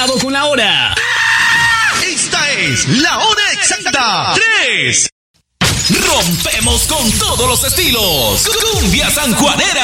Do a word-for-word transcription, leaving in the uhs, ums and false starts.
Cuidado con la hora. Esta es la hora exacta. Tres. Rompemos con todos los estilos. Cumbia sanjuanera.